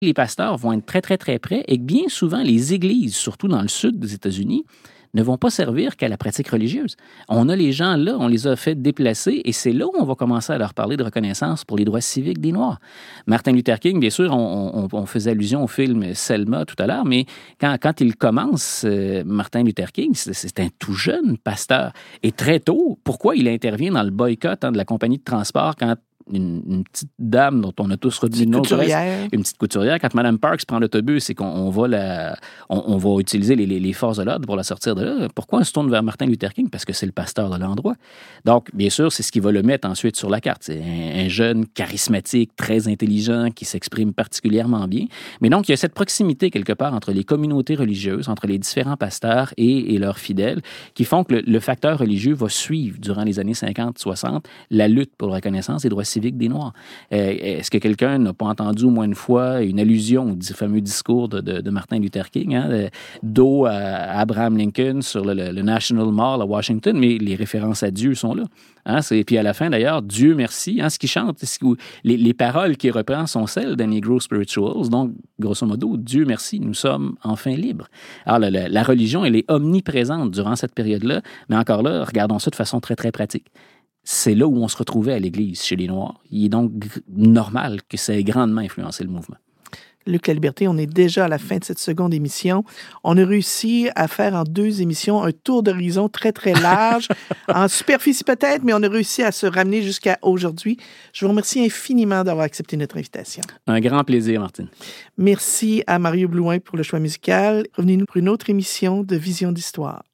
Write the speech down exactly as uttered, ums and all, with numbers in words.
Les pasteurs vont être très, très, très près et que bien souvent, les églises, surtout dans le sud des États-Unis, ne vont pas servir qu'à la pratique religieuse. On a les gens là, on les a fait déplacer et c'est là où on va commencer à leur parler de reconnaissance pour les droits civiques des Noirs. Martin Luther King, bien sûr, on, on, on faisait allusion au film Selma tout à l'heure, mais quand, quand il commence, euh, Martin Luther King, c'est, c'est un tout jeune pasteur. Et très tôt, pourquoi il intervient dans le boycott hein, de la compagnie de transport quand Une, une petite dame dont on a tous retenu le nom, une petite couturière. Quand Mme Parks prend l'autobus et qu'on on va, la, on, on va utiliser les, les, les forces de l'ordre pour la sortir de là, pourquoi on se tourne vers Martin Luther King? Parce que c'est le pasteur de l'endroit. Donc, bien sûr, c'est ce qui va le mettre ensuite sur la carte. C'est un, un jeune charismatique, très intelligent, qui s'exprime particulièrement bien. Mais donc, il y a cette proximité quelque part entre les communautés religieuses, entre les différents pasteurs et, et leurs fidèles, qui font que le, le facteur religieux va suivre, durant les années cinquante soixante, la lutte pour la reconnaissance des droits civiques des Noirs. Euh, est-ce que quelqu'un n'a pas entendu au moins une fois une allusion au fameux discours de, de, de Martin Luther King, hein, de, dos à Abraham Lincoln sur le, le, le National Mall à Washington, mais les références à Dieu sont là. Hein, c'est, puis à la fin, d'ailleurs, Dieu merci, hein, ce qu'il chante, ce qu'il, les, les paroles qu'il reprend sont celles des Negro Spirituals. Donc, grosso modo, Dieu merci, nous sommes enfin libres. Alors, la, la, la religion, elle est omniprésente durant cette période-là, mais encore là, regardons ça de façon très, très pratique. C'est là où on se retrouvait à l'Église, chez les Noirs. Il est donc g- normal que ça ait grandement influencé le mouvement. Luc Laliberté, on est déjà à la fin de cette seconde émission. On a réussi à faire en deux émissions un tour d'horizon très, très large, en superficie peut-être, mais on a réussi à se ramener jusqu'à aujourd'hui. Je vous remercie infiniment d'avoir accepté notre invitation. Un grand plaisir, Martine. Merci à Mario Blouin pour le choix musical. Revenez-nous pour une autre émission de Vision d'Histoire.